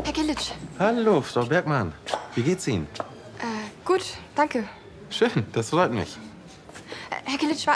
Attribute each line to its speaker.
Speaker 1: Herr Gillitsch.
Speaker 2: Hallo, Frau Bergmann. Wie geht's Ihnen?
Speaker 1: Gut, danke.
Speaker 2: Schön, das freut mich.
Speaker 1: Herr Gillitsch,